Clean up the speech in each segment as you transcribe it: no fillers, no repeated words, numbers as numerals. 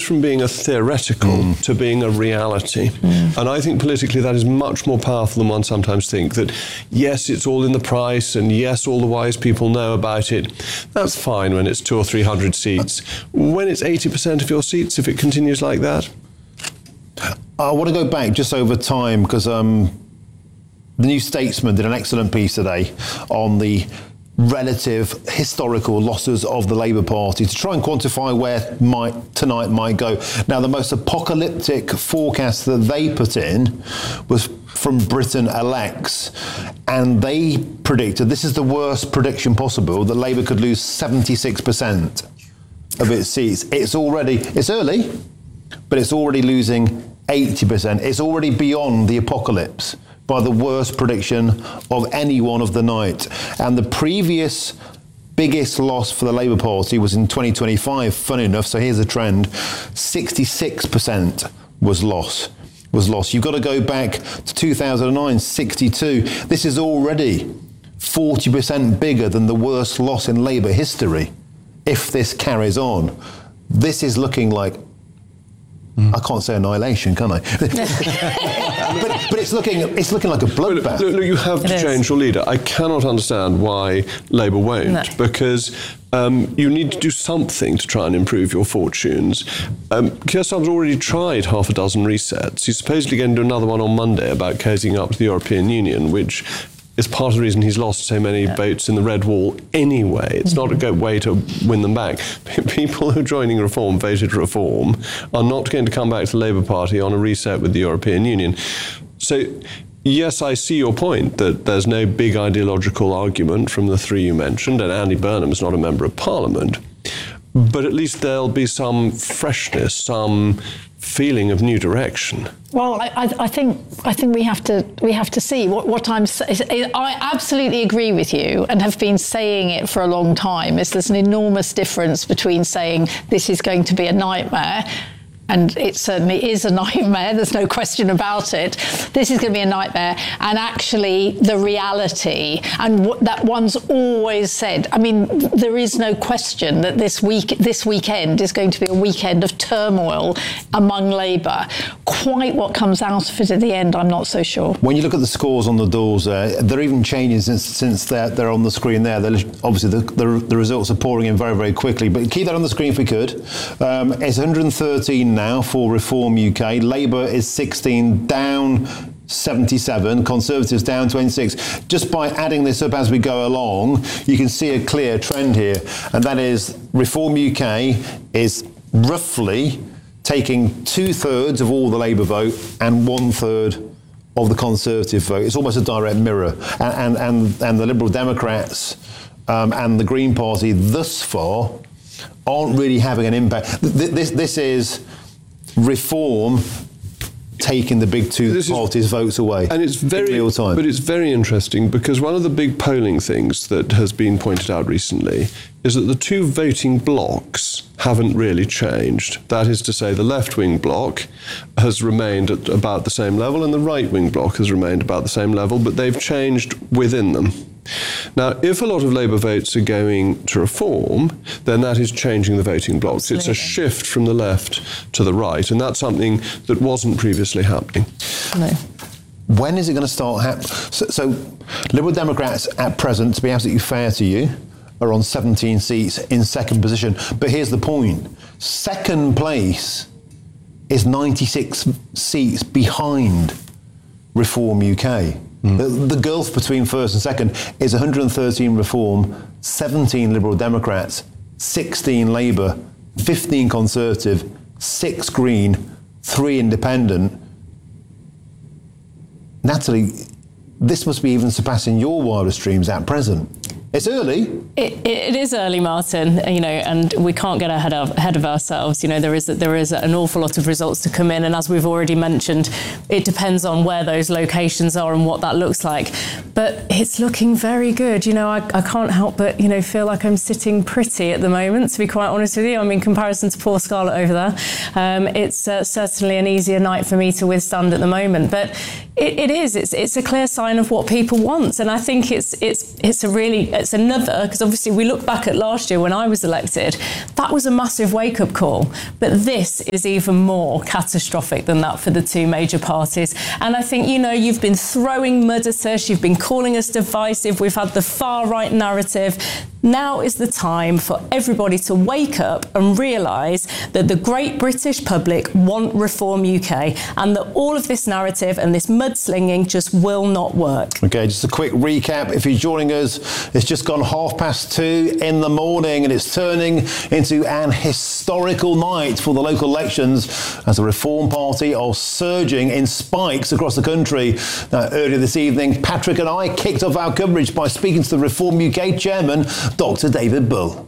from being a theoretical to being a reality. And I think politically that is much more powerful than one sometimes think, that yes, it's all in the price, and yes, all the wise people know about it. That's fine when it's 200 or 300 seats. When it's 80% of your seats, if it continues like that? I want to go back just over time, because the New Statesman did an excellent piece today on the relative historical losses of the Labour Party to try and quantify where tonight might go. Now, the most apocalyptic forecast that they put in was from Britain Elects, and they predicted, this is the worst prediction possible, that Labour could lose 76% of its seats. It's early, but it's already losing 80%. It's already beyond the apocalypse by the worst prediction of anyone of the night. And the previous biggest loss for the Labour Party was in 2025, funny enough, so here's a trend. 66% was lost. You've got to go back to 2009, 62. This is already 40% bigger than the worst loss in Labour history. If this carries on, this is looking like, I can't say annihilation, can I? but it's looking like a bloodbath. Look, you have to change your leader. I cannot understand why Labour won't, because you need to do something to try and improve your fortunes. Keir Starmer's already tried half a dozen resets. He's supposedly going to do another one on Monday about cozying up to the European Union, which is part of the reason he's lost so many votes in the Red Wall anyway. It's not a good way to win them back. People who are joining Reform, voted Reform, are not going to come back to the Labour Party on a reset with the European Union. So, yes, I see your point that there's no big ideological argument from the three you mentioned, and Andy Burnham is not a member of Parliament, but at least there'll be some freshness, some feeling of new direction. Well, I think we have to see what I'm saying. I absolutely agree with you and have been saying it for a long time. There's an enormous difference between saying this is going to be a nightmare, and it certainly is a nightmare, there's no question about it. This is going to be a nightmare, and actually the reality, and that one's always said, I mean, there is no question that this weekend is going to be a weekend of turmoil among Labour. Quite what comes out of it at the end, I'm not so sure. When you look at the scores on the doors, they're even changing since they're on the screen there. Obviously, the results are pouring in very, very quickly, but keep that on the screen if we could. It's 113 now for Reform UK. Labour is 16, down 77, Conservatives down 26. Just by adding this up as we go along, you can see a clear trend here, and that is Reform UK is roughly taking 2/3 of all the Labour vote and 1/3 of the Conservative vote. It's almost a direct mirror, and the Liberal Democrats and the Green Party thus far aren't really having an impact. This is Reform taking the big two parties' votes away, and it's very in real time. But it's very interesting, because one of the big polling things that has been pointed out recently is that the two voting blocs haven't really changed. That is to say, the left-wing bloc has remained at about the same level, and the right-wing bloc has remained about the same level, but they've changed within them. Now, if a lot of Labour votes are going to Reform, then that is changing the voting blocks. It's a shift from the left to the right, and that's something that wasn't previously happening. No. When is it going to start happening? So Liberal Democrats at present, to be absolutely fair to you, are on 17 seats in second position. But here's the point. Second place is 96 seats behind Reform UK. The gulf between first and second is 113 Reform, 17 Liberal Democrats, 16 Labour, 15 Conservative, 6 Green, 3 Independent. Natalie, this must be even surpassing your wildest dreams at present. It's early. It is early, Martin, and we can't get ahead of ourselves. There is an awful lot of results to come in, and as we've already mentioned, it depends on where those locations are and what that looks like. but it's looking very good. You know, I can't help but, you know, feel like I'm sitting pretty at the moment, to be quite honest with you. I mean, in comparison to poor Scarlett over there, it's certainly an easier night for me to withstand at the moment. But it's a clear sign of what people want, and I think it's another, because obviously we look back at last year when I was elected, that was a massive wake-up call, but this is even more catastrophic than that for the two major parties. And I think, you know, you've been throwing mud at us, you've been calling us divisive, we've had the far-right narrative. Now is the time for everybody to wake up and realise that the great British public want Reform UK, and that all of this narrative and this mudslinging just will not work. Okay, just a quick recap. If you're joining us, it's just gone 2:30 in the morning, and it's turning into an historical night for the local elections as the Reform Party are surging in spikes across the country. Now, earlier this evening, Patrick and I kicked off our coverage by speaking to the Reform UK chairman, Dr. David Bull.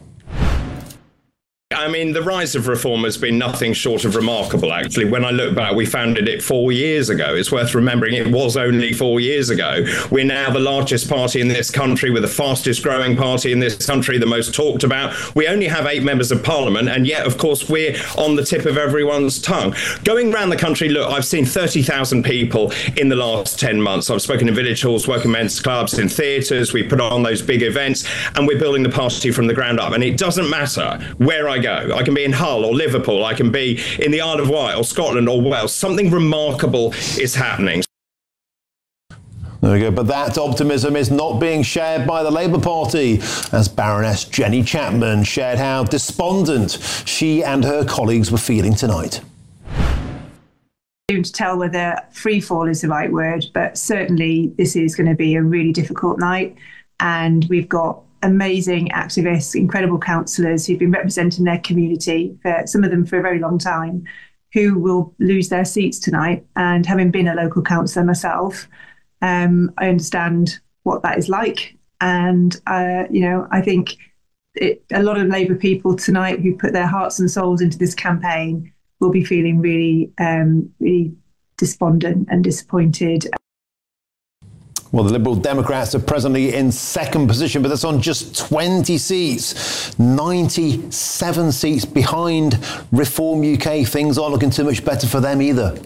I mean, the rise of Reform has been nothing short of remarkable, actually. When I look back, we founded it 4 years ago. It's worth remembering it was only 4 years ago. We're now the largest party in this country, we're the fastest growing party in this country, the most talked about. We only have 8 members of parliament, and yet, of course, we're on the tip of everyone's tongue. Going around the country, look, I've seen 30,000 people in the last 10 months. I've spoken in village halls, working men's clubs, in theatres. We put on those big events, and we're building the party from the ground up. And it doesn't matter where I go. I can be in Hull or Liverpool, I can be in the Isle of Wight or Scotland or Wales. Something remarkable is happening. There we go. But that optimism is not being shared by the Labour Party, as Baroness Jenny Chapman shared how despondent she and her colleagues were feeling tonight. To tell whether free fall is the right word, but certainly this is going to be a really difficult night, and we've got amazing activists, incredible councillors who've been representing their community, for some of them for a very long time, who will lose their seats tonight. And having been a local councillor myself, I understand what that is like. And, you know, I think a lot of Labour people tonight who put their hearts and souls into this campaign will be feeling really, really despondent and disappointed. Well, the Liberal Democrats are presently in second position, but that's on just 20 seats, 97 seats behind Reform UK. Things aren't looking too much better for them either.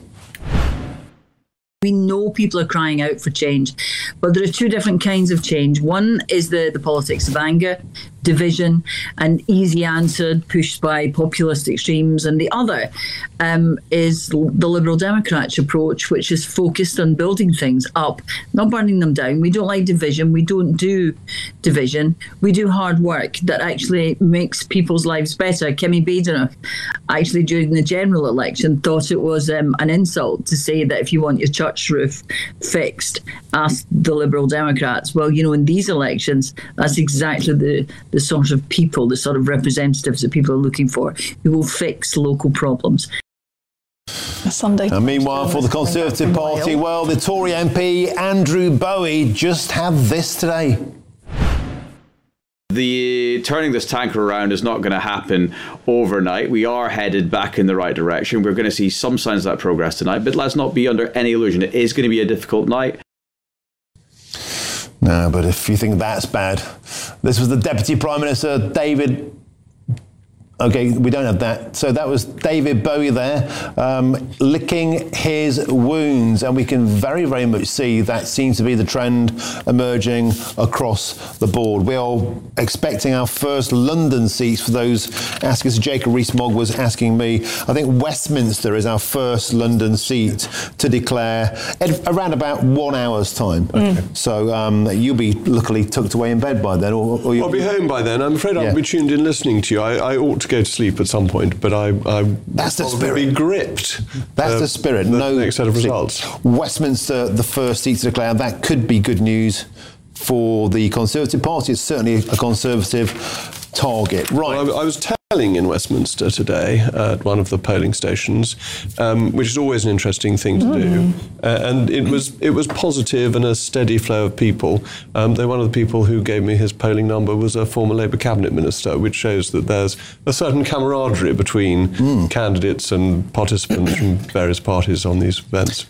We know people are crying out for change, but there are two different kinds of change. One is the politics of anger, division, and easy answered, pushed by populist extremes. And the other is the Liberal Democrats approach, which is focused on building things up, not burning them down. We don't like division. We don't do division. We do hard work that actually makes people's lives better. Kemi Badenoch, actually during the general election, thought it was an insult to say that if you want your church roof fixed, ask the Liberal Democrats. Well, you know, in these elections, that's exactly the sort of people, the sort of representatives that people are looking for, who will fix local problems. Sunday. And meanwhile, for the Conservative Party, well, the Tory MP Andrew Bowie just had this today. The turning this tanker around is not going to happen overnight. We are headed back in the right direction. We're going to see some signs of that progress tonight, but let's not be under any illusion. It is going to be a difficult night. No, but if you think that's bad, this was the Deputy Prime Minister, David... Okay, we don't have that. So that was David Bowie there, licking his wounds. And we can very, very much see that seems to be the trend emerging across the board. We are expecting our first London seats for those asking. So Jacob Rees-Mogg was asking me. I think Westminster is our first London seat to declare at around about 1 hour's time. Okay. So you'll be luckily tucked away in bed by then. Or I'll be home by then. I'm afraid I'll be tuned in listening to you. I ought to go to sleep at some point, but I that's the spirit. Be gripped. That's the spirit. No next set of results. Westminster, the first seat to declare. That could be good news for the Conservative Party. It's certainly a Conservative target. Right. Well, I was telling in Westminster today at one of the polling stations, which is always an interesting thing to do, and it was positive and a steady flow of people. Though one of the people who gave me his polling number was a former Labour cabinet minister, which shows that there's a certain camaraderie between candidates and participants from various parties on these events.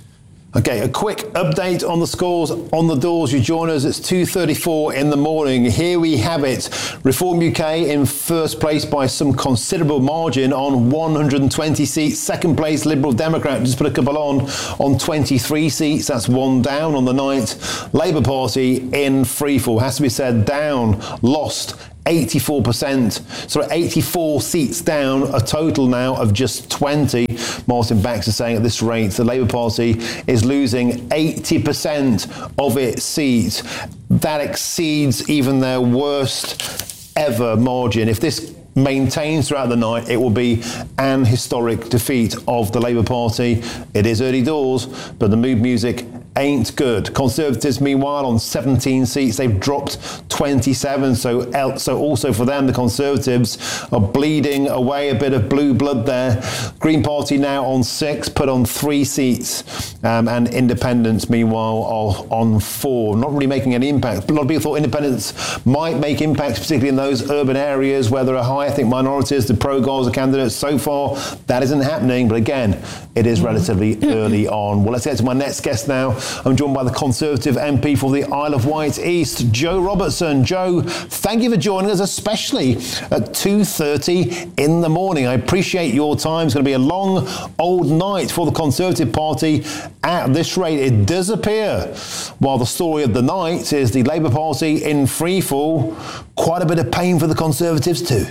Okay, a quick update on the scores on the doors. You join us, it's 2:34 in the morning. Here we have it. Reform UK in first place by some considerable margin on 120 seats. Second place, Liberal Democrat, just put a couple on 23 seats. That's one down on the night. Labour Party in freefall. Has to be said, down, lost 84%, so 84 seats down, a total now of just 20. Martin Baxter saying at this rate, the Labour Party is losing 80% of its seats. That exceeds even their worst ever margin. If this maintains throughout the night, it will be an historic defeat of the Labour Party. It is early doors, but the mood music ain't good. Conservatives, meanwhile, on 17 seats, they've dropped 27. So also for them, the Conservatives are bleeding away a bit of blue blood there. Green Party now on 6, put on 3 seats, and Independents, meanwhile, are on 4. Not really making any impact. A lot of people thought Independents might make impacts, particularly in those urban areas where there are high ethnic minorities, the pro-Gaza candidates. So far, that isn't happening. But again, it is relatively early on. Well, let's get to my next guest now. I'm joined by the Conservative MP for the Isle of Wight East, Jo Robertson. Jo, thank you for joining us, especially at 2:30 in the morning. I appreciate your time. It's going to be a long, old night for the Conservative Party. At this rate, it does appear, while the story of the night is the Labour Party in freefall, quite a bit of pain for the Conservatives too.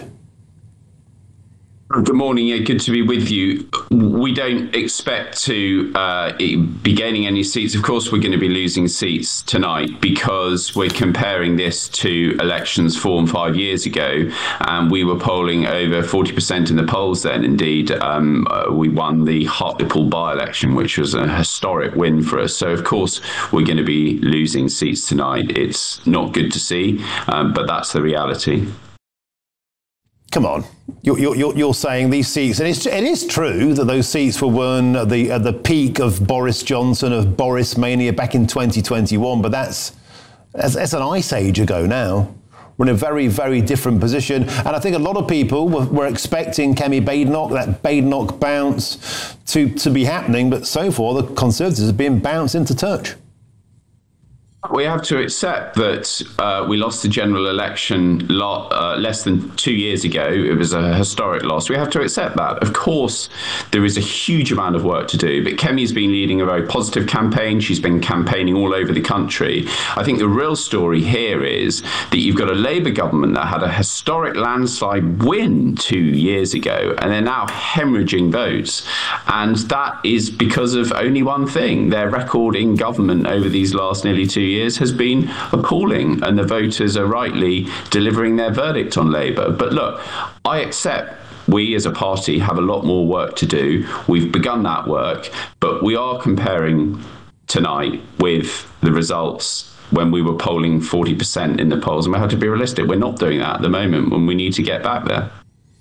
Good morning. Yeah, good to be with you. We don't expect to be gaining any seats. Of course, we're going to be losing seats tonight because we're comparing this to elections 4 and 5 years ago, and we were polling over 40% in the polls then. Indeed, we won the Hartlepool by-election, which was a historic win for us. So, of course, we're going to be losing seats tonight. It's not good to see, but that's the reality. Come on, you're saying these seats, and it is true that those seats were won at the peak of Boris Johnson, of Boris mania back in 2021, but that's an ice age ago now. We're in a very, very different position, and I think a lot of people were expecting Kemi Badenoch, that Badenoch bounce, to be happening, but so far the Conservatives have been bounced into touch. We have to accept that we lost the general election less than 2 years ago. It was a historic loss. We have to accept that. Of course, there is a huge amount of work to do, but Kemi's been leading a very positive campaign. She's been campaigning all over the country. I think the real story here is that you've got a Labour government that had a historic landslide win 2 years ago, and they're now hemorrhaging votes. And that is because of only one thing. Their record in government over these last nearly 2 years has been appalling, and the voters are rightly delivering their verdict on Labour. But look, I accept we as a party have a lot more work to do. We've begun that work, but we are comparing tonight with the results when we were polling 40% in the polls, and we have to be realistic. We're not doing that at the moment, when we need to get back there.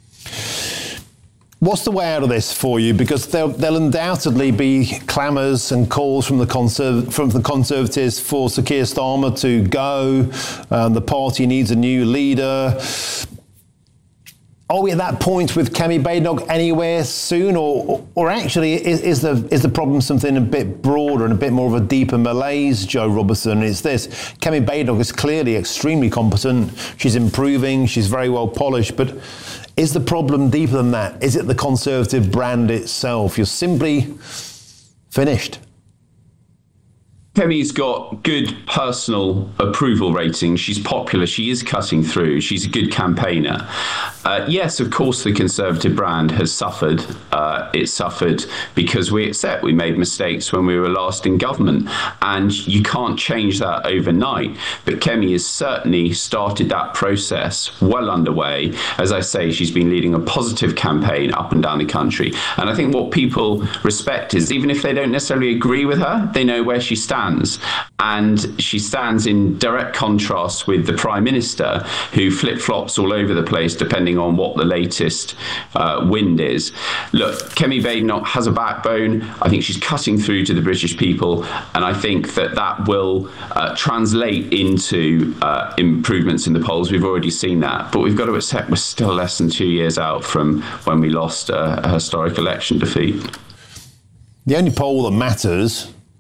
What's the way out of this for you? Because there'll undoubtedly be clamours and calls from the Conservatives for Sir Keir Starmer to go. The party needs a new leader. Are we at that point with Kemi Badenoch anywhere soon, or actually is the problem something a bit broader and a bit more of a deeper malaise, Jo Robertson? It's this: Kemi Badenoch is clearly extremely competent. She's improving. She's very well polished, but is the problem deeper than that? Is it the Conservative brand itself? You're simply finished. Kemi's got good personal approval ratings. She's popular. She is cutting through. She's a good campaigner. Yes, of course, the Conservative brand has suffered. It suffered because we accept we made mistakes when we were last in government, and you can't change that overnight. But Kemi has certainly started that process well underway. As I say, she's been leading a positive campaign up and down the country. And I think what people respect is, even if they don't necessarily agree with her, they know where she stands. And she stands in direct contrast with the Prime Minister, who flip-flops all over the place depending on what the latest wind is. Look, Kemi Badenoch has a backbone. I think she's cutting through to the British people, and I think that will translate into improvements in the polls. We've already seen that, but we've got to accept we're still less than 2 years out from when we lost a historic election defeat. The only poll that matters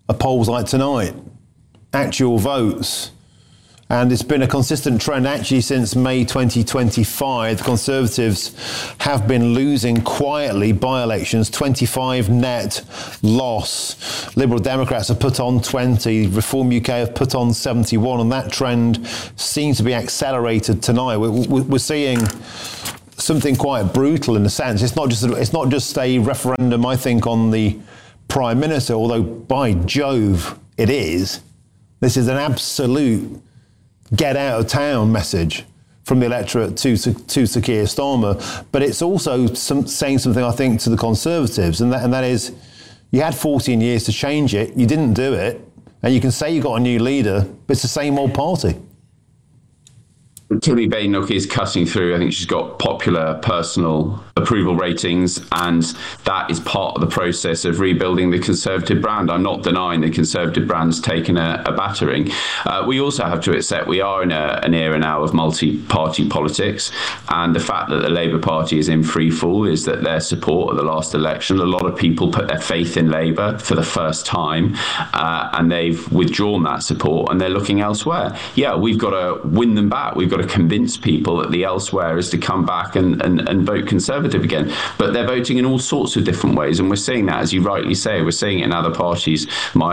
are polls like tonight, actual votes. And it's been a consistent trend actually since May 2025. The Conservatives have been losing quietly by-elections, 25 net loss. Liberal Democrats have put on 20. Reform UK have put on 71. And that trend seems to be accelerated tonight. We're seeing something quite brutal in a sense. It's not just a referendum, I think, on the Prime Minister, although by Jove it is. This is an absolute get out of town message from the electorate to Sir Keir Starmer, but it's also saying something, I think, to the Conservatives, and that is, you had 14 years to change it, you didn't do it, and you can say you got a new leader, but it's the same old party. Kemi Badenoch is cutting through. I think she's got popular personal approval ratings, and that is part of the process of rebuilding the Conservative brand. I'm not denying the Conservative brand's taken a battering. We also have to accept we are in an era now of multi-party politics, and the fact that the Labour Party is in free fall is that their support at the last election, a lot of people put their faith in Labour for the first time, and they've withdrawn that support and they're looking elsewhere. Yeah, we've got to win them back. We've got to convince people that the elsewhere is to come back and vote Conservative again. But they're voting in all sorts of different ways, and we're seeing that, as you rightly say, we're seeing it in other parties,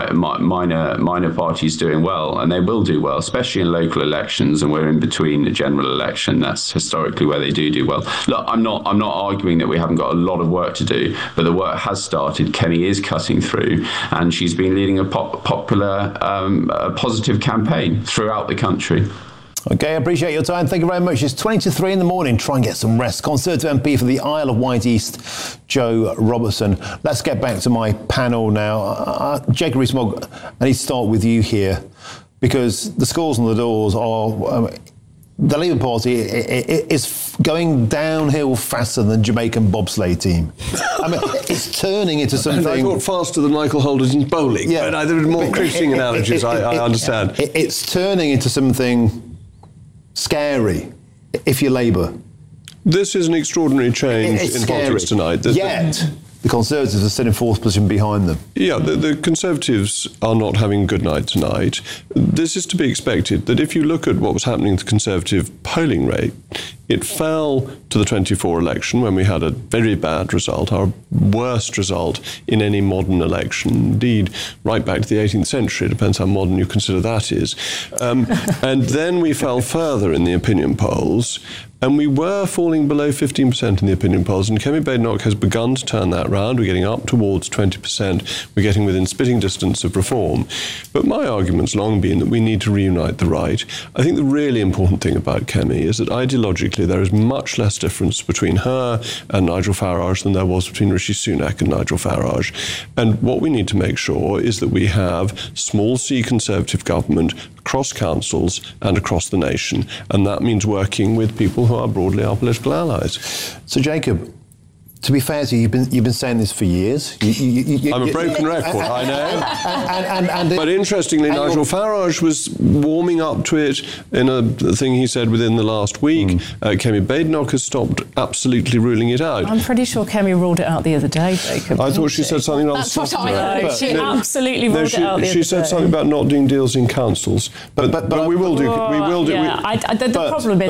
minor parties doing well, and they will do well, especially in local elections, and we're in between the general election. That's historically where they do well. Look, I'm not arguing that we haven't got a lot of work to do, but the work has started. Kemi is cutting through, and she's been leading a popular, positive campaign throughout the country. Okay, I appreciate your time. Thank you very much. It's 20 to 3 in the morning. Try and get some rest. Conservative MP for the Isle of Wight East, Jo Robertson. Let's get back to my panel now. Jacob Rees-Mogg, I need to start with you here, because the scores on the doors are... the Labour Party is going downhill faster than the Jamaican bobsleigh team. I mean, it's turning into something... I thought faster than Michael Holderton's bowling. Yeah, but there were more cricketing analogies, I understand. It's turning into something scary, if you're Labour. This is an extraordinary change in politics tonight. Yet, the Conservatives are still in fourth position behind them. Yeah, the Conservatives are not having a good night tonight. This is to be expected, that if you look at what was happening with the Conservative polling rate, it fell to the 24 election when we had a very bad result, our worst result in any modern election. Indeed, right back to the 18th century, it depends how modern you consider that is. And then we fell further in the opinion polls, and we were falling below 15% in the opinion polls, and Kemi Badenoch has begun to turn that round. We're getting up towards 20%. We're getting within spitting distance of reform. But my argument's long been that we need to reunite the right. I think the really important thing about Kemi is that ideologically there is much less difference between her and Nigel Farage than there was between Rishi Sunak and Nigel Farage. And what we need to make sure is that we have small c Conservative government across councils and across the nation. And that means working with people who are broadly our political allies. So, Jacob, to be fair to you, you've been saying this for years. I'm a broken record, I know. But interestingly, Nigel Farage was warming up to it in a thing he said within the last week. Kemi Badenoch has stopped absolutely ruling it out. I'm pretty sure Kemi ruled it out the other day, Jacob. I thought she said something else. That's what I know. She absolutely ruled it out the other day. She said something about not doing deals in councils. But we will do. We will do. Yeah, the problem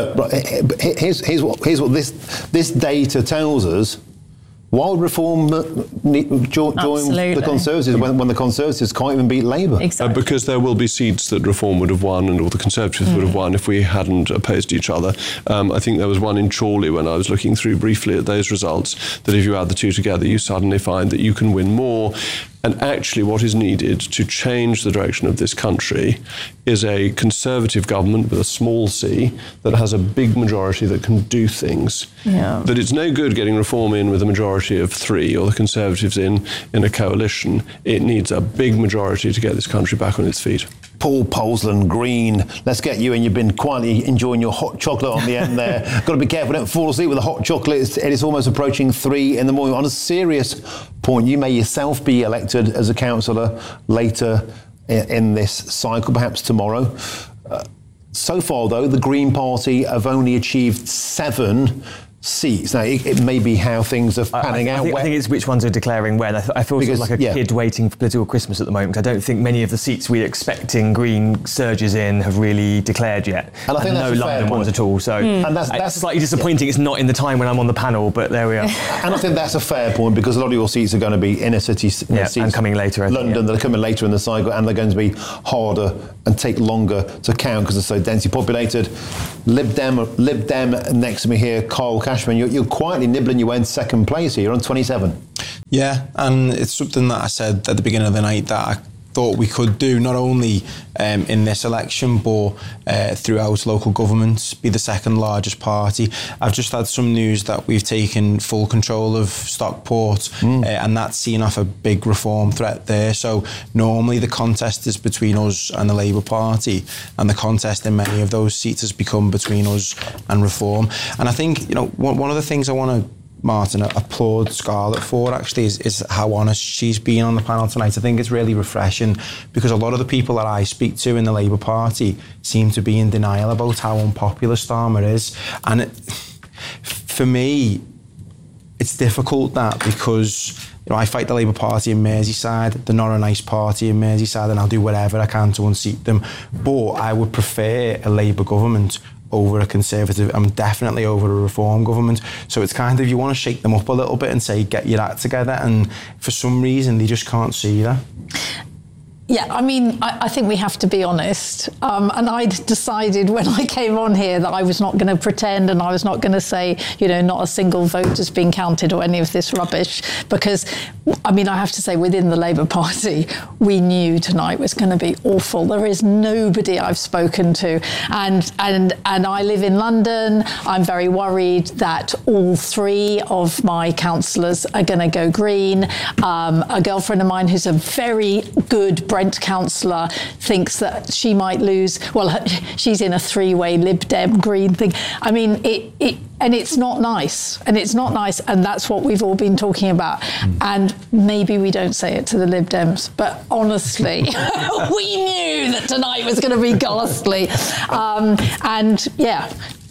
is... Here's what this data tells us. Why would Reform join the Conservatives when the Conservatives can't even beat Labour? Exactly. Because there will be seats that Reform would have won and all the Conservatives would have won if we hadn't opposed each other. I think there was one in Chorley when I was looking through briefly at those results, that if you add the two together, you suddenly find that you can win more. And actually what is needed to change the direction of this country is a Conservative government with a small c that has a big majority that can do things. Yeah. That it's no good getting Reform in with a majority of 3 or the Conservatives in a coalition. It needs a big majority to get this country back on its feet. Paul Polesland Green, let's get you in. You've been quietly enjoying your hot chocolate on the end there. Got to be careful, don't fall asleep with the hot chocolate. It is almost approaching 3 in the morning. On a serious point, you may yourself be elected as a councillor later in this cycle, perhaps tomorrow. So far, though, the Green Party have only achieved 7 seats. Now, it may be how things are panning out. I think it's which ones are declaring when. I feel sort of like a kid waiting for political Christmas at the moment. I don't think many of the seats we're expecting Green surges in have really declared yet. And I think that's no London ones at all. So and that's slightly disappointing. It's not in the time when I'm on the panel, but there we are. And I think that's a fair point, because a lot of your seats are going to be inner city seats. And coming later. London, they're coming later in the cycle, and they're going to be harder and take longer to count because they're so densely populated. Lib Dem next to me here, Carl Cashman, you're quietly nibbling your way in second place here. You're on 27. Yeah, and it's something that I said at the beginning of the night that I thought we could do, not only in this election, but throughout local governments, be the second largest party. I've just had some news that we've taken full control of Stockport, and that's seen off a big reform threat there. So normally the contest is between us and the Labour Party, and the contest in many of those seats has become between us and Reform. And I think, you know, one of the things I want to, Martin, applaud Scarlett for actually is how honest she's been on the panel tonight. I think it's really refreshing, because a lot of the people that I speak to in the Labour Party seem to be in denial about how unpopular Starmer is. And for me, it's difficult that, because I fight the Labour Party in Merseyside. They're not a nice party in Merseyside, and I'll do whatever I can to unseat them. But I would prefer a Labour government over a Conservative. I'm definitely over a Reform government. So it's kind of, you want to shake them up a little bit and say, get your act together. And for some reason, they just can't see that. Yeah, I mean, I think we have to be honest. And I'd decided when I came on here that I was not going to pretend, and I was not going to say, you know, not a single vote has been counted or any of this rubbish. Because, I mean, I have to say, within the Labour Party, we knew tonight was going to be awful. There is nobody I've spoken to. And I live in London. I'm very worried that all three of my councillors are going to go Green. A girlfriend of mine who's a very good Brent councillor thinks that she might lose. Well, she's in a three-way Lib Dem Green thing. I mean, it's not nice, and that's what we've all been talking about. And maybe we don't say it to the Lib Dems, but honestly, we knew that tonight was going to be ghastly. And yeah.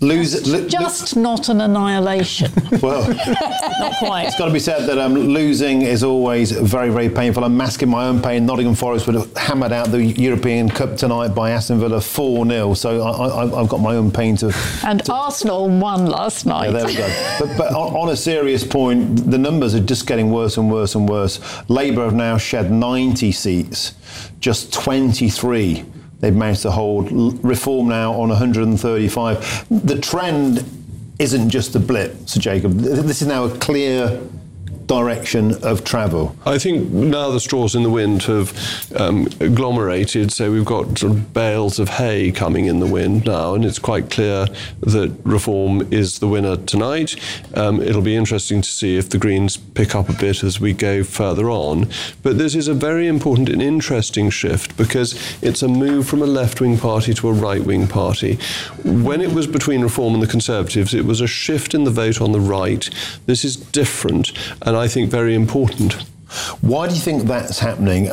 Just not an annihilation. Well, not quite. It's got to be said that losing is always very, very painful. I'm masking my own pain. Nottingham Forest would have hammered out the European Cup tonight by Aston Villa 4-0. So I've got my own pain to... And Arsenal won last night. Yeah, there we go. But on a serious point, the numbers are just getting worse and worse and worse. Labour have now shed 90 seats, just 23 they've managed to hold. Reform now on 135. The trend isn't just a blip, Sir Jacob. This is now a clear direction of travel. I think now the straws in the wind have agglomerated, so we've got sort of bales of hay coming in the wind now, and it's quite clear that Reform is the winner tonight. It'll be interesting to see if the Greens pick up a bit as we go further on. But this is a very important and interesting shift, because it's a move from a left-wing party to a right-wing party. When it was between Reform and the Conservatives, it was a shift in the vote on the right. This is different, and I think very important. Why do you think that's happening?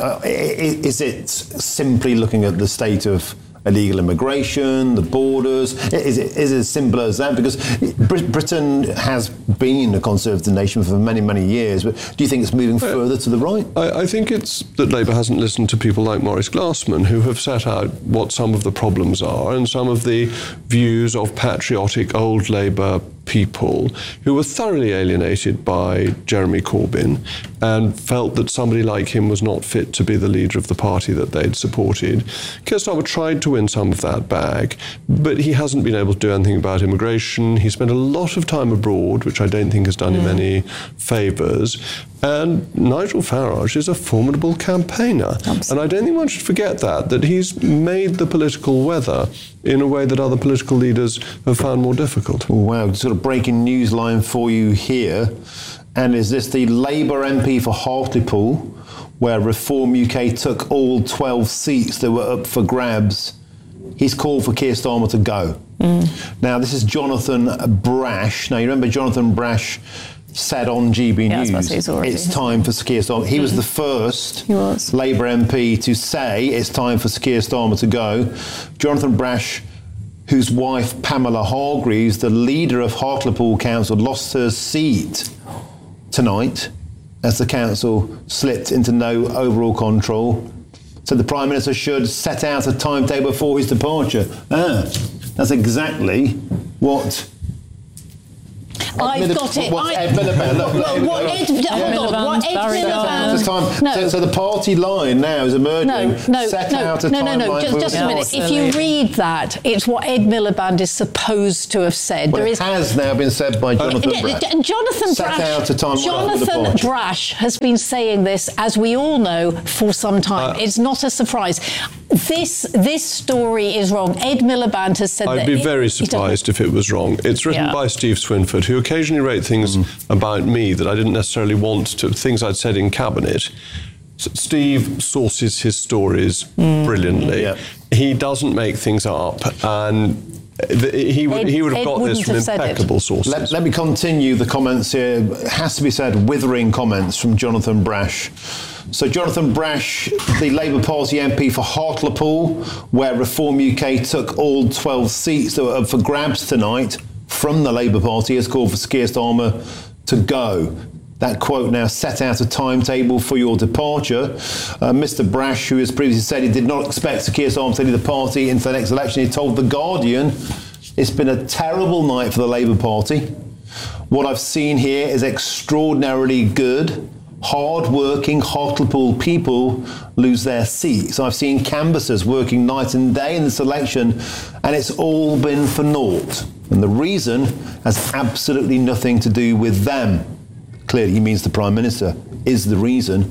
Is it simply looking at the state of illegal immigration, the borders? Is it as simple as that? Because Britain has been a conservative nation for many, many years, but do you think it's moving further to the right? I think it's that Labour hasn't listened to people like Maurice Glassman, who have set out what some of the problems are and some of the views of patriotic old Labour people who were thoroughly alienated by Jeremy Corbyn and felt that somebody like him was not fit to be the leader of the party that they'd supported. Keir Starmer tried to win some of that back, but he hasn't been able to do anything about immigration. He spent a lot of time abroad, which I don't think has done him any favours. And Nigel Farage is a formidable campaigner. Absolutely. And I don't think one should forget that he's made the political weather in a way that other political leaders have found more difficult. Wow, sort of breaking news line for you here. And is this the Labour MP for Hartlepool, where Reform UK took all 12 seats that were up for grabs? He's called for Keir Starmer to go. Now, this is Jonathan Brash. Now, you remember Jonathan Brash said on GB News, it's time for Keir Starmer. He was the first Labour MP to say it's time for Keir Starmer to go. Jonathan Brash, whose wife Pamela Hargreaves, the leader of Hartlepool Council, lost her seat tonight as the council slipped into no overall control. So the Prime Minister should set out a timetable for his departure. That's exactly what... I've got it. What's Ed Miliband? So the party line now is emerging. Set out a timeline. Just a minute. If you read that, it's what Ed Miliband is supposed to have said. Well, it has now been said by Jonathan Brash. Jonathan Brash has been saying this, as we all know, for some time. It's not a surprise. This story is wrong. Ed Miliband has said that... I'd be very surprised if it was wrong. It's written by Steve Swinford, who occasionally wrote things about me that I didn't necessarily want to, things I'd said in Cabinet. Steve sources his stories brilliantly. Yeah. He doesn't make things up, and he would have got this from impeccable sources. Let me continue the comments here. It has to be said, withering comments from Jonathan Brash. So Jonathan Brash, the Labour Party MP for Hartlepool, where Reform UK took all 12 seats that were up for grabs tonight from the Labour Party, has called for Keir Starmer to go. That quote now set out a timetable for your departure. Mr Brash, who has previously said he did not expect Keir Starmer to lead the party into the next election, he told The Guardian, it's been a terrible night for the Labour Party. What I've seen here is extraordinarily good. Hard-working Hartlepool people lose their seats. I've seen canvassers working night and day in this election, and it's all been for naught. And the reason has absolutely nothing to do with them. Clearly, he means the Prime Minister is the reason.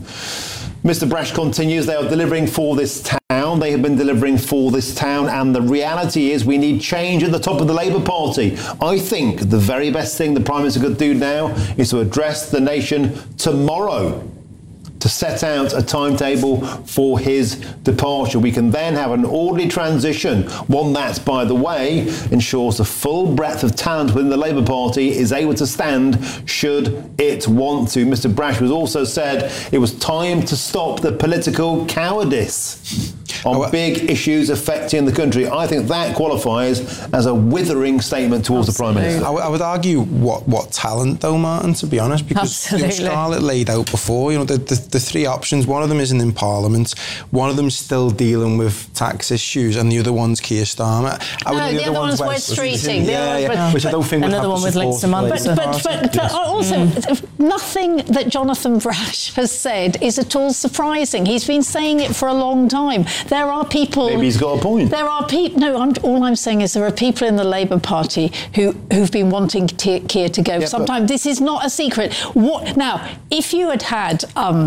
Mr Brash continues, they are delivering for this town. They have been delivering for this town, and the reality is we need change at the top of the Labour Party. I think the very best thing the Prime Minister could do now is to address the nation tomorrow, to set out a timetable for his departure. We can then have an orderly transition, one that, by the way, ensures the full breadth of talent within the Labour Party is able to stand should it want to. Mr Brash was also said it was time to stop the political cowardice on big issues affecting the country. I think that qualifies as a withering statement towards the Prime Minister. I would argue what talent, though, Martin, to be honest, because Scarlett laid out before, the three options. One of them isn't in Parliament, one of them's still dealing with tax issues, and the other one's Keir Starmer. The other one's West Streeting. Which I don't think would have one with links to Manchester. But also, nothing that Jonathan Brash has said is at all surprising. He's been saying it for a long time. There are people... Maybe he's got a point. There are people... No, all I'm saying is there are people in the Labour Party who've been wanting Keir to go for some time. This is not a secret. Now, if you had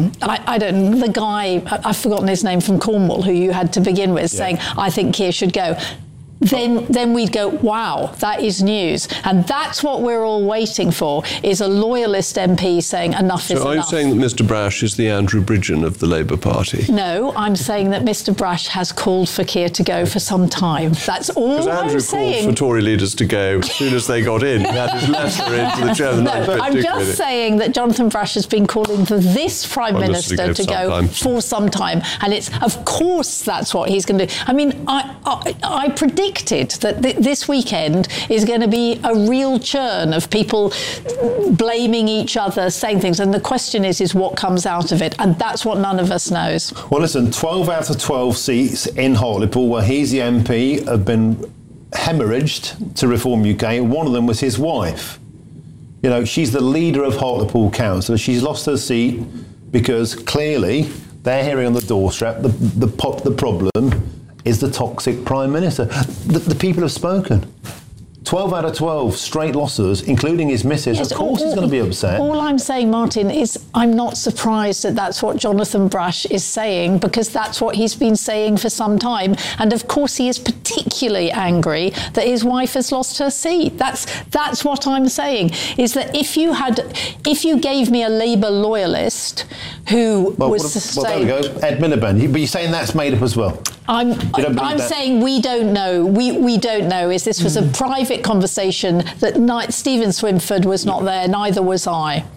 I don't know, the guy, I've forgotten his name, from Cornwall, who you had to begin with, saying, I think Keir should go, then we'd go, wow, that is news. And that's what we're all waiting for, is a loyalist MP saying enough is enough. So are you saying that Mr Brash is the Andrew Bridgen of the Labour Party? No, I'm saying that Mr Brash has called for Keir to go for some time. That's all I'm saying. Andrew called for Tory leaders to go as soon as they got in. He had his letter into the chairman. No, I'm just saying that Jonathan Brash has been calling for this Prime Minister to go for some time. And it's, of course, that's what he's going to do. I mean, I predicted that this weekend is going to be a real churn of people blaming each other, saying things, and the question is what comes out of it, and that's what none of us knows. Well, listen, 12 out of 12 seats in Hartlepool, where he's the MP, have been hemorrhaged to Reform UK. One of them was his wife. She's the leader of Hartlepool Council. She's lost her seat because clearly they're hearing on the doorstep the problem is the toxic Prime Minister. The people have spoken. 12 out of 12 straight losses, including his missus. Yes, of course he's going to be upset. All I'm saying, Martin, is I'm not surprised that that's what Jonathan Brash is saying, because that's what he's been saying for some time. And of course he is particularly angry that his wife has lost her seat. That's what I'm saying, is that if you gave me a Labour loyalist who was saying... Well, there we go, Ed Miliband. But you're saying that's made up as well? I'm saying we don't know. We don't know. This was a private conversation that Stephen Swinford was not there, neither was I.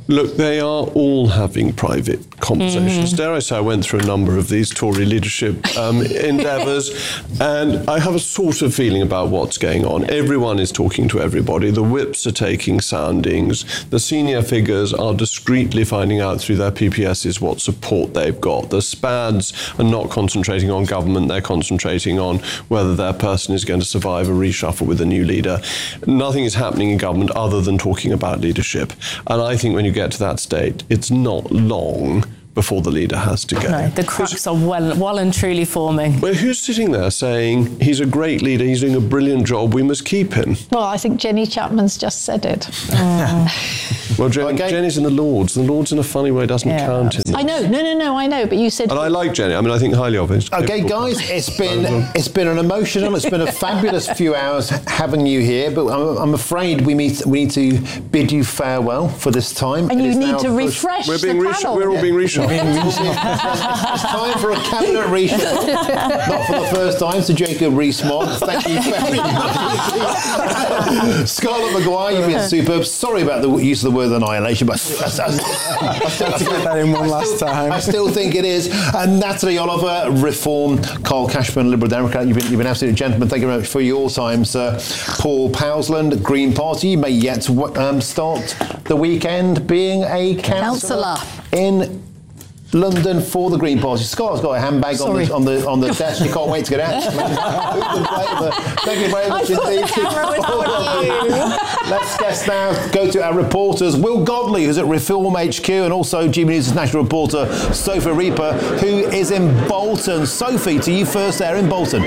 Look, they are all having private conversations. Dare I say, I went through a number of these Tory leadership endeavours, and I have a sort of feeling about what's going on. Everyone is talking to everybody. The whips are taking soundings. The senior figures are discreetly finding out through their PPSs what support they've got. The SPADs are not concentrating on government. They're concentrating on whether their person is going to survive a reshuffle with a new leader. Nothing is happening in government other than talking about leadership. And I think when you get to that state, it's not long before the leader has to go. No, the cracks are well and truly forming. Well, who's sitting there saying he's a great leader, he's doing a brilliant job, we must keep him? Well, I think Jenny Chapman's just said it. Well, Jenny's in the Lords. The Lords, in a funny way, doesn't count in this. I know, no, I know, but you said... And I like Jenny. I mean, I think highly of her. Okay, guys, it's been an emotional, it's been a fabulous few hours having you here, but I'm afraid we need to bid you farewell for this time. And you need to refresh the panel. We're all being reshuffled. It's time for a cabinet reshuffle. Not for the first time, so Jacob Rees-Mogg. Thank you very much. Scarlett Maguire, you've been superb. Sorry about the use of the word annihilation, but I still think it is. And Natalie Oliver, Reform, Carl Cashman, Liberal Democrat. You've been absolutely a gentleman. Thank you very much for your time, sir. Paul Powsland, Green Party, may yet start the weekend being a councillor in London for the Green Party. Scott's got a handbag on the desk. You can't wait to get out. Thank you very much indeed. Let's guess now. Go to our reporters, Will Godley, who's at Reform HQ, and also GB News' national reporter, Sophie Reaper, who is in Bolton. Sophie, to you first there in Bolton.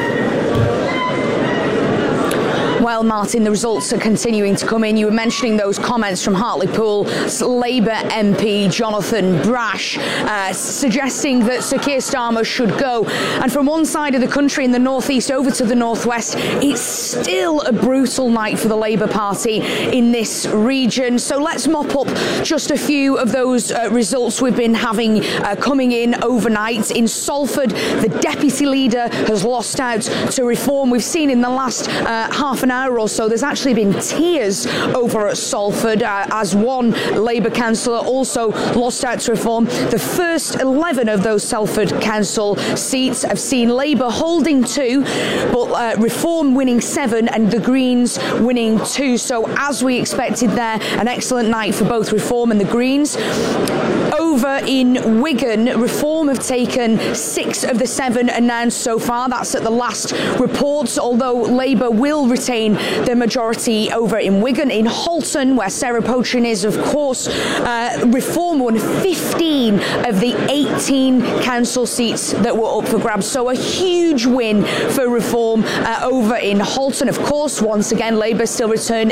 Well, Martin, the results are continuing to come in. You were mentioning those comments from Hartlepool's Labour MP, Jonathan Brash, suggesting that Sir Keir Starmer should go. And from one side of the country in the northeast over to the northwest, it's still a brutal night for the Labour Party in this region. So let's mop up just a few of those results we've been having coming in overnight. In Salford, the deputy leader has lost out to Reform. We've seen in the last half an hour or so, there's actually been tears over at Salford as one Labour councillor also lost out to Reform. The first 11 of those Salford council seats have seen Labour holding 2, but Reform winning 7 and the Greens winning 2. So as we expected there, an excellent night for both Reform and the Greens. Over in Wigan, Reform have taken 6 of the 7 announced so far. That's at the last reports, although Labour will retain the majority over in Wigan. In Halton, where Sarah Poitrin is, of course, Reform won 15 of the 18 council seats that were up for grabs. So a huge win for Reform over in Halton. Of course, once again, Labour still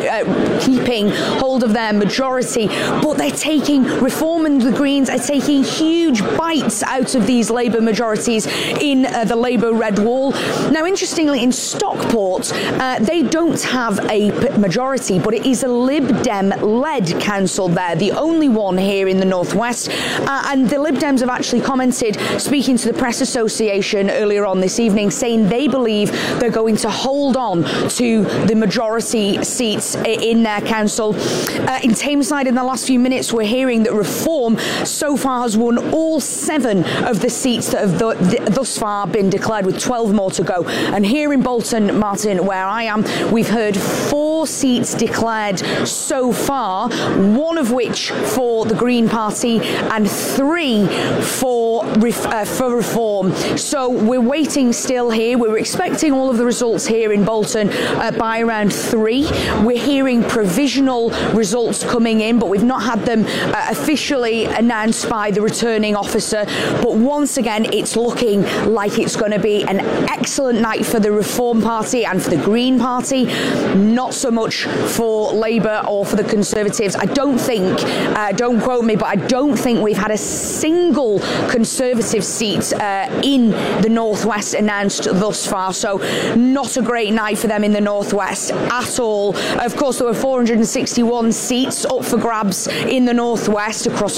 keeping hold of their majority, but they're taking Reform and the Greens are taking huge bites out of these Labour majorities in the Labour Red Wall. Now, interestingly, in Stockport, they don't have a majority, but it is a Lib Dem-led council there, the only one here in the northwest. And the Lib Dems have actually commented, speaking to the Press Association earlier on this evening, saying they believe they're going to hold on to the majority seats in their council. In Tameside, in the last few minutes, we're hearing that Reform so far has won all 7 of the seats that have thus far been declared, with 12 more to go. And here in Bolton, Martin, where I am, we've heard 4 seats declared so far, 1 of which for the Green Party and 3 for Reform. So we're waiting still here. We're expecting all of the results here in Bolton by around 3. We're hearing provisional results coming in, but we've not had them officially announced by the returning officer. But once again, it's looking like it's going to be an excellent night for the Reform Party and for the Green Party, not so much for Labour or for the Conservatives. I don't think, don't quote me, but I don't think we've had a single Conservative seat in the Northwest announced thus far. So not a great night for them in the Northwest at all. Of course, there were 461 seats up for grabs in the Northwest across 21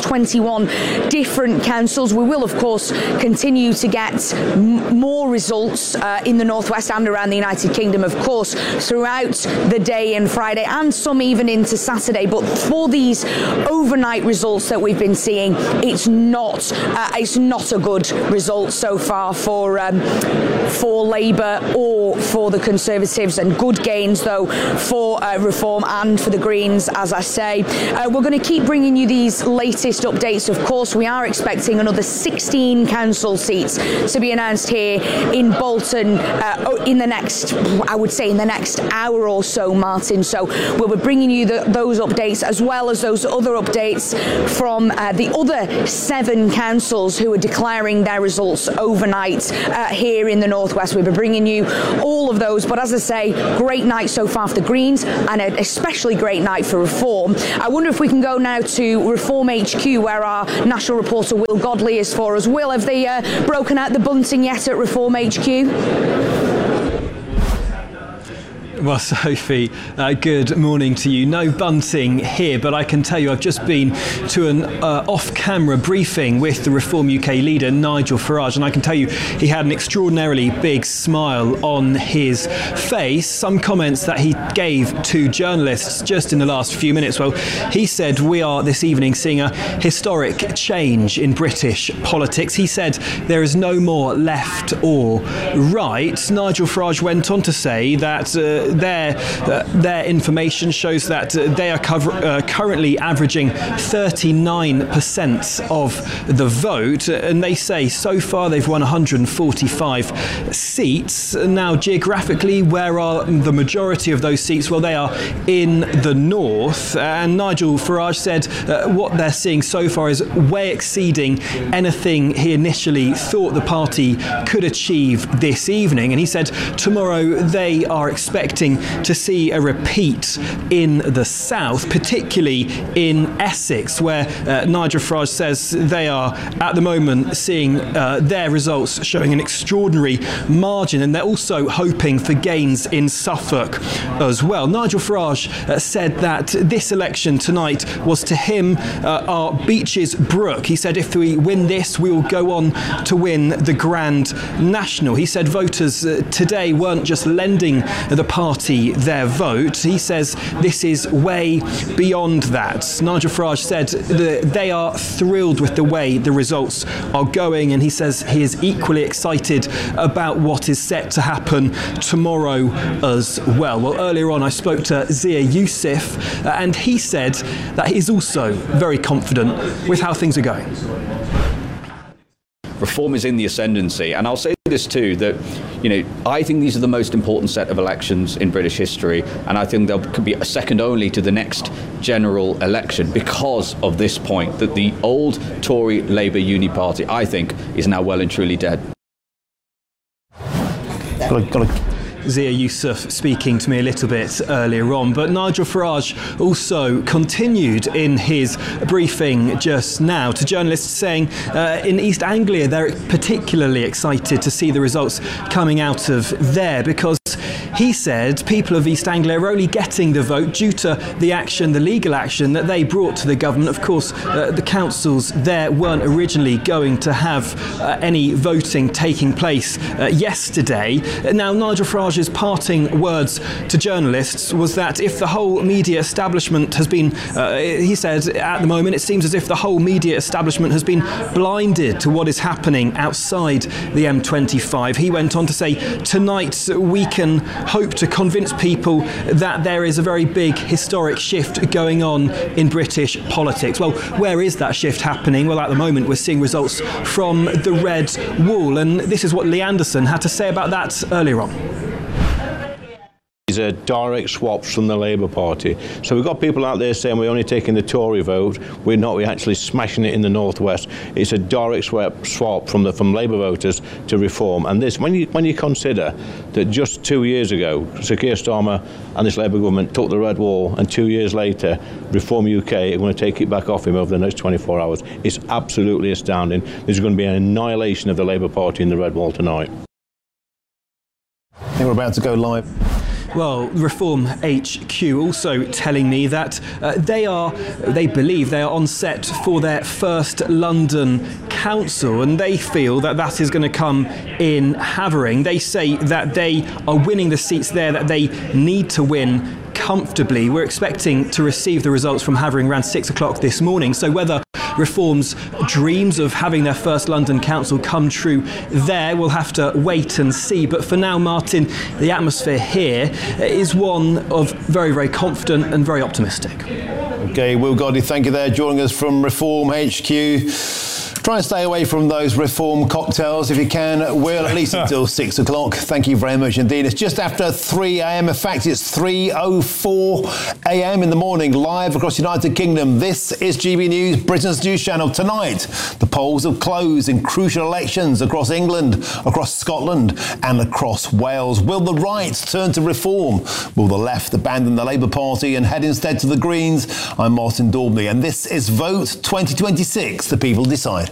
on different councils. We will, of course, continue to get more results in the Northwest and around the United Kingdom, of course, throughout the day and Friday, and some even into Saturday. But for these overnight results that we've been seeing, it's not a good result so far for Labour or for the Conservatives, and good gains though for Reform and for the Greens, as I say. We're going to keep bringing you these latest updates. Of course, we are expecting another 16 council seats to be announced here in Bolton in the next hour or so, Martin. So we'll be bringing you those updates, as well as those other updates from the other 7 councils who are declaring their results overnight here in the Northwest. We'll be bringing you all of those. But as I say, great night so far for the Greens, and an especially great night for Reform. I wonder if we can go now to Reform HQ, where our national reporter Will Godley is for us. Will, have they broken out the bunting yet at Reform HQ? Well, Sophie, good morning to you. No bunting here, but I can tell you I've just been to an off-camera briefing with the Reform UK leader, Nigel Farage, and I can tell you he had an extraordinarily big smile on his face. Some comments that he gave to journalists just in the last few minutes. Well, he said we are this evening seeing a historic change in British politics. He said there is no more left or right. Nigel Farage went on to say that their information shows that they are currently averaging 39% of the vote, and they say so far they've won 145 seats. Now, geographically, where are the majority of those seats? Well, they are in the north, and Nigel Farage said what they're seeing so far is way exceeding anything he initially thought the party could achieve this evening. And he said tomorrow they are expecting to see a repeat in the south, particularly in Essex, where Nigel Farage says they are at the moment seeing their results showing an extraordinary margin, and they're also hoping for gains in Suffolk as well. Nigel Farage said that this election tonight was to him our Beaches Brook. He said if we win this, we will go on to win the Grand National. He said voters today weren't just lending the party their vote. He says this is way beyond that. Nigel Farage said they are thrilled with the way the results are going, and he says he is equally excited about what is set to happen tomorrow as well. Well, earlier on I spoke to Zia Youssef, and he said that he is also very confident with how things are going. Reform is in the ascendancy, and I'll say this too, that I think these are the most important set of elections in British history, and I think there could be a second only to the next general election because of this point, that the old Tory Labour Uni Party, I think, is now well and truly dead. Zia Youssef speaking to me a little bit earlier on, but Nigel Farage also continued in his briefing just now to journalists, saying in East Anglia they're particularly excited to see the results coming out of there, because he said people of East Anglia are only getting the vote due to the legal action that they brought to the government. Of course, the councils there weren't originally going to have any voting taking place yesterday. Now, Nigel Farage's parting words to journalists was that if the whole media establishment has been, he said, at the moment it seems as if the whole media establishment has been blinded to what is happening outside the M25. He went on to say, tonight we can hope to convince people that there is a very big historic shift going on in British politics. Well, where is that shift happening? Well, at the moment we're seeing results from the Red Wall, and this is what Lee Anderson had to say about that earlier on. These are direct swaps from the Labour Party. So we've got people out there saying we're only taking the Tory vote. We're not. We're actually smashing it in the Northwest. It's a direct swap from Labour voters to Reform. And this, when you consider that just 2 years ago, Sir Keir Starmer and this Labour government took the Red Wall, and 2 years later, Reform UK are going to take it back off him over the next 24 hours. It's absolutely astounding. There's going to be an annihilation of the Labour Party in the Red Wall tonight. I think we're about to go live. Well, Reform HQ also telling me that they believe they are on set for their first London council, and they feel that is going to come in Havering. They say that they are winning the seats there that they need to win comfortably. We're expecting to receive the results from Havering around 6 o'clock this morning. So whether Reform's dreams of having their first London council come true there, we'll have to wait and see. But for now, Martin, the atmosphere here is one of very, very confident and very optimistic. Okay, Will Godley, thank you there, joining us from Reform HQ. Try and stay away from those Reform cocktails if you can, Will, at least until 6 o'clock. Thank you very much indeed. It's just after 3 a.m. In fact, it's 3:04 a.m. in the morning, live across the United Kingdom. This is GB News, Britain's news channel. Tonight, the polls have closed in crucial elections across England, across Scotland and across Wales. Will the right turn to Reform? Will the left abandon the Labour Party and head instead to the Greens? I'm Martin Daubney, and this is Vote 2026. The people decide.